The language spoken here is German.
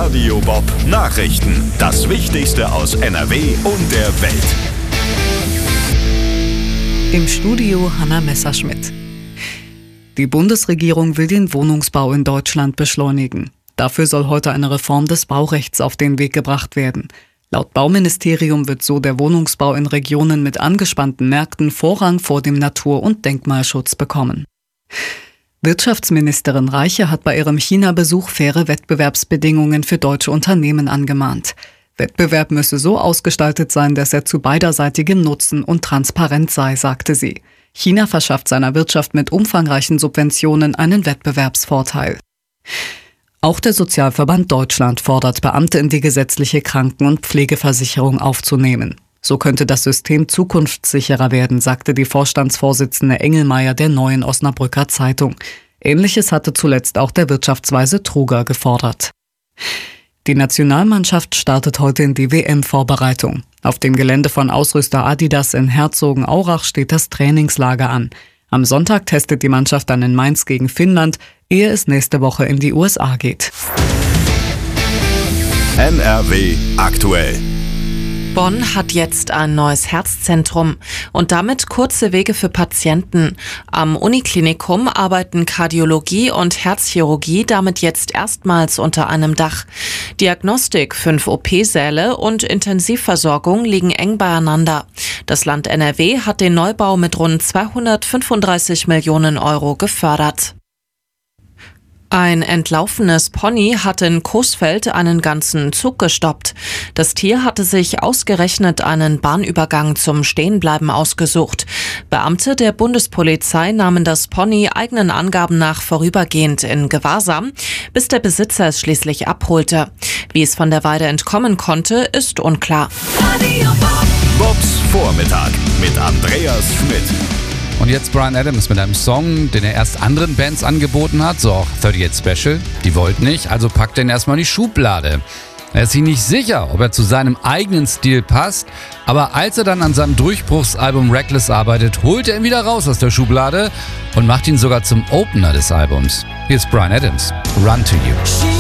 Radio Bob Nachrichten. Das Wichtigste aus NRW und der Welt. Im Studio Hanna Messerschmidt. Die Bundesregierung will den Wohnungsbau in Deutschland beschleunigen. Dafür soll heute eine Reform des Baurechts auf den Weg gebracht werden. Laut Bauministerium wird so der Wohnungsbau in Regionen mit angespannten Märkten Vorrang vor dem Natur- und Denkmalschutz bekommen. Wirtschaftsministerin Reiche hat bei ihrem China-Besuch faire Wettbewerbsbedingungen für deutsche Unternehmen angemahnt. Wettbewerb müsse so ausgestaltet sein, dass er zu beiderseitigem Nutzen und Transparenz sei, sagte sie. China verschafft seiner Wirtschaft mit umfangreichen Subventionen einen Wettbewerbsvorteil. Auch der Sozialverband Deutschland fordert Beamte in die gesetzliche Kranken- und Pflegeversicherung aufzunehmen. So könnte das System zukunftssicherer werden, sagte die Vorstandsvorsitzende Engelmeier der Neuen Osnabrücker Zeitung. Ähnliches hatte zuletzt auch der Wirtschaftsweise Truger gefordert. Die Nationalmannschaft startet heute in die WM-Vorbereitung. Auf dem Gelände von Ausrüster Adidas in Herzogenaurach steht das Trainingslager an. Am Sonntag testet die Mannschaft dann in Mainz gegen Finnland, ehe es nächste Woche in die USA geht. NRW aktuell. Bonn hat jetzt ein neues Herzzentrum und damit kurze Wege für Patienten. Am Uniklinikum arbeiten Kardiologie und Herzchirurgie damit jetzt erstmals unter einem Dach. Diagnostik, 5 OP-Säle und Intensivversorgung liegen eng beieinander. Das Land NRW hat den Neubau mit rund 235 Millionen Euro gefördert. Ein entlaufenes Pony hat in Coesfeld einen ganzen Zug gestoppt. Das Tier hatte sich ausgerechnet einen Bahnübergang zum Stehenbleiben ausgesucht. Beamte der Bundespolizei nahmen das Pony eigenen Angaben nach vorübergehend in Gewahrsam, bis der Besitzer es schließlich abholte. Wie es von der Weide entkommen konnte, ist unklar. Bobs Vormittag mit Andreas Schmidt. Und jetzt Bryan Adams mit einem Song, den er erst anderen Bands angeboten hat, so auch 38 Special. Die wollten nicht, also packt er ihn erstmal in die Schublade. Er ist sich nicht sicher, ob er zu seinem eigenen Stil passt, aber als er dann an seinem Durchbruchsalbum Reckless arbeitet, holt er ihn wieder raus aus der Schublade und macht ihn sogar zum Opener des Albums. Hier ist Bryan Adams, Run to You.